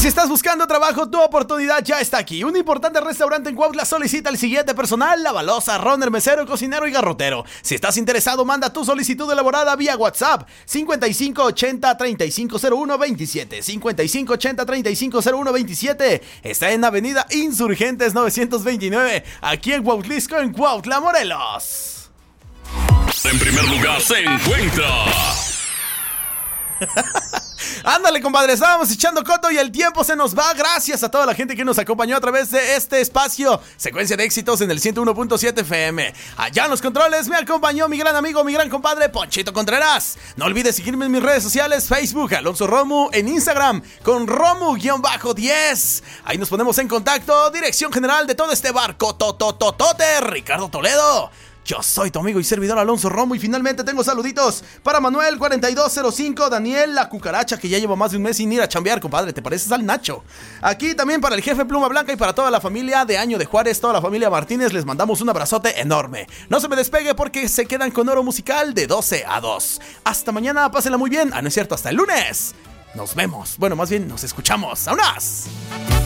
si estás buscando trabajo, tu oportunidad ya está aquí. Un importante restaurante en Cuautla solicita el siguiente personal: lavaloza, runner, mesero, cocinero y garrotero. Si estás interesado, manda tu solicitud elaborada vía WhatsApp 5580-350127. 5580-350127. Está en Avenida Insurgentes 929, aquí en Cuautlisco, en Cuautla, Morelos. En primer lugar se encuentra... Ándale, compadre, estábamos echando coto y el tiempo se nos va. Gracias a toda la gente que nos acompañó a través de este espacio, Secuencia de Éxitos en el 101.7 FM. Allá en los controles me acompañó mi gran amigo, mi gran compadre Ponchito Contreras. No olvides seguirme en mis redes sociales: Facebook, Alonso Romu, en Instagram con Romu-10. Ahí nos ponemos en contacto. Dirección general de todo este barco totototote, Ricardo Toledo. Yo soy tu amigo y servidor Alonso Romo, y finalmente tengo saluditos para Manuel 4205, Daniel la cucaracha, que ya lleva más de un mes sin ir a chambear, compadre, te pareces al Nacho. Aquí también para el jefe Pluma Blanca y para toda la familia de Año de Juárez, toda la familia Martínez, les mandamos un abrazote enorme. No se me despegue porque se quedan con oro musical de 12 a 2. Hasta mañana, pásenla muy bien. No es cierto, hasta el lunes. Nos vemos. Bueno, más bien nos escuchamos. ¡Vámonos!